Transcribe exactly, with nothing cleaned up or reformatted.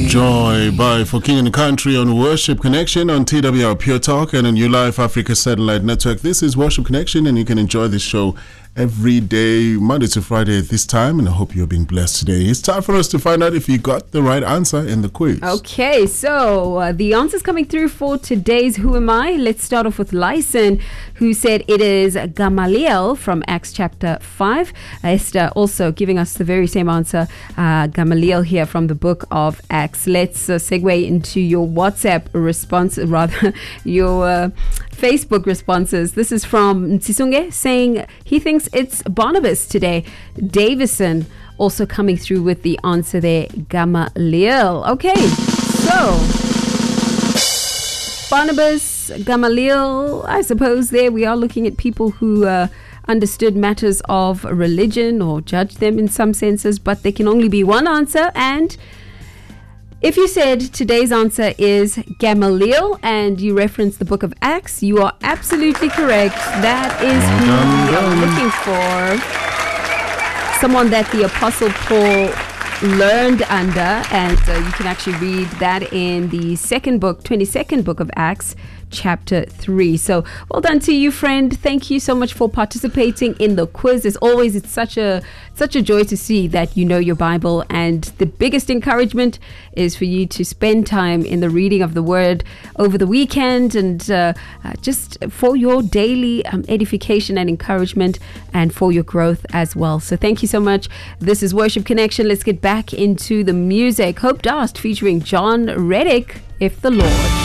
Joy by For King and Country on Worship Connection on T W R Pure Talk and on New Life Africa Satellite Network. This is Worship Connection, and you can enjoy this show every day, Monday to Friday at this time, and I hope you're being blessed today. It's time for us to find out if you got the right answer in the quiz. Okay, so uh, the answers coming through for today's Who Am I? Let's start off with Lyson, who said it is Gamaliel from Acts chapter five. Esther also giving us the very same answer, uh, Gamaliel here from the book of Acts. Let's uh, segue into your WhatsApp response, rather your uh, Facebook responses. This is from Ntsisunge saying he thinks it's Barnabas today. Davison also coming through with the answer there, Gamaliel. Okay, so Barnabas, Gamaliel, I suppose there we are looking at people who uh, understood matters of religion or judged them in some senses, but there can only be one answer. And if you said today's answer is Gamaliel and you reference the book of Acts, you are absolutely correct. That is who we are looking for. Someone that the Apostle Paul learned under, and uh, you can actually read that in the second book, twenty-second book of Acts, chapter three. So well done to you, friend. Thank you so much for participating in the quiz. As always, it's such a such a joy to see that you know your Bible, and the biggest encouragement is for you to spend time in the reading of the word over the weekend, and uh, uh, just for your daily um, edification and encouragement, and for your growth as well. So thank you so much. This is Worship Connection. Let's get back into the music. Hope Dust featuring John Reddick, If the Lord.